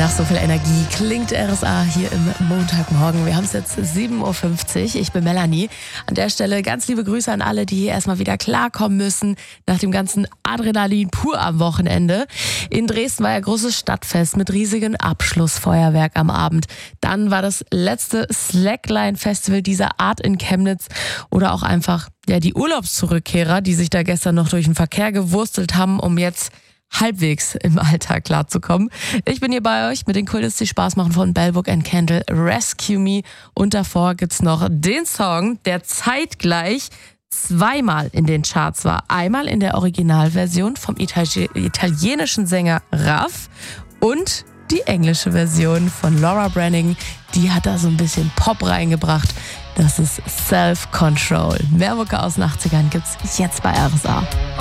Nach so viel Energie klingt RSA hier im Montagmorgen. Wir haben es jetzt 7.50 Uhr. Ich bin Melanie. An der Stelle ganz liebe Grüße an alle, die hier erstmal wieder klarkommen müssen nach dem ganzen Adrenalin pur am Wochenende. In Dresden war ja großes Stadtfest mit riesigem Abschlussfeuerwerk am Abend. Dann war das letzte Slackline-Festival dieser Art in Chemnitz oder auch einfach die Urlaubszurückkehrer, die sich da gestern noch durch den Verkehr gewurstelt haben, um jetzt halbwegs im Alltag klarzukommen. Ich bin hier bei euch mit den Coolest, die Spaß machen von Bell Book & Candle, Rescue Me. Und davor gibt's noch den Song, der zeitgleich zweimal in den Charts war. Einmal in der Originalversion vom italienischen Sänger Raff und die englische Version von Laura Branigan. Die hat da so ein bisschen Pop reingebracht. Das ist Self Control. Mehr Mucke aus den 80ern gibt's jetzt bei RSA.